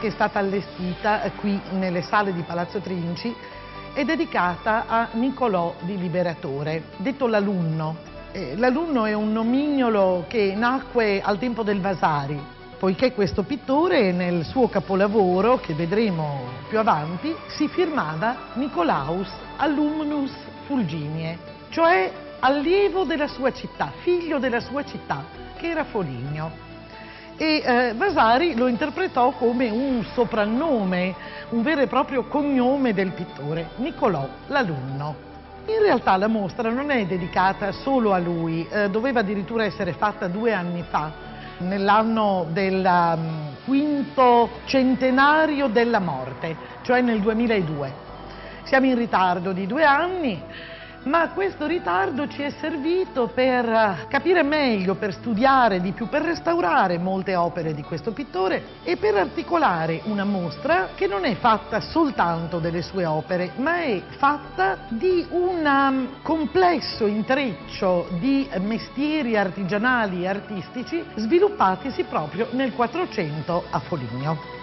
che è stata allestita qui nelle sale di Palazzo Trinci è dedicata a Niccolò di Liberatore, detto l'Alunno. L'Alunno è un nomignolo che nacque al tempo del Vasari, poiché questo pittore nel suo capolavoro, che vedremo più avanti, si firmava Nicolaus Alumnus Fulginie, cioè allievo della sua città, figlio della sua città, che era Foligno. E Vasari lo interpretò come un soprannome, un vero e proprio cognome del pittore, Niccolò l'Alunno. In realtà la mostra non è dedicata solo a lui, doveva addirittura essere fatta 2 anni fa, nell'anno del quinto centenario della morte, cioè nel 2002. Siamo in ritardo di 2 anni, ma questo ritardo ci è servito per capire meglio, per studiare di più, per restaurare molte opere di questo pittore e per articolare una mostra che non è fatta soltanto delle sue opere, ma è fatta di un complesso intreccio di mestieri artigianali e artistici sviluppatisi proprio nel 400 a Foligno.